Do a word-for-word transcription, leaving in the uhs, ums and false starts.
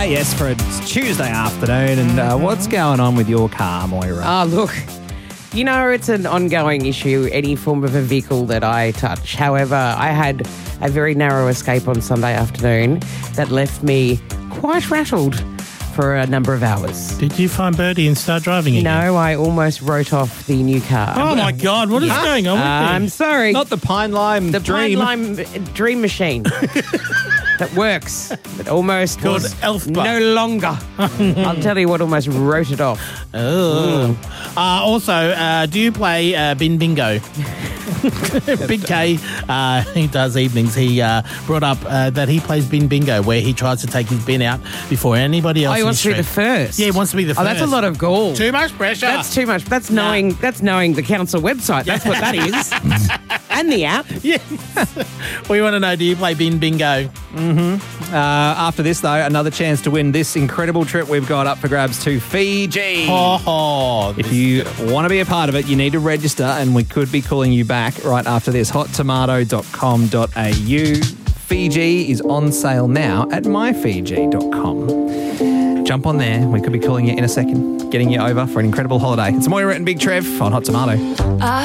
yes, for a Tuesday afternoon. And uh, what's going on with your car, Moira? Ah, look, you know, it's an ongoing issue, any form of a vehicle that I touch. However, I had a very narrow escape on Sunday afternoon that left me quite rattled for a number of hours. Did you find Birdie and start driving again? No, I almost wrote off the new car. Oh, my God. What is Yeah. going on with Uh, I'm you? sorry. Not the Pine Lime the Dream. Pine Lime Dream Machine that works, but almost Called was Elfba. no longer. I'll tell you what almost wrote it off. Oh. Uh, also, uh, do you play uh, Bin Bingo? Big K, uh, he does evenings. He uh, brought up uh, that he plays Bin Bingo, where he tries to take his bin out before anybody else. Oh, he in wants to be the street. first. Yeah, he wants to be the first. Oh, that's a lot of gall. Too much pressure. That's too much. That's knowing. That's knowing the council website. That's what that is, and the app. Yes. We want to know, do you play Bin Bingo? Uh, after this, though, another chance to win this incredible trip we've got up for grabs to Fiji. Oh, oh If you want to be a part of it, you need to register, and we could be calling you back right after this. hot tomato dot com dot a u. Fiji is on sale now at my fiji dot com. Jump on there. We could be calling you in a second, getting you over for an incredible holiday. It's Moira and Big Trev on Hot Tomato. I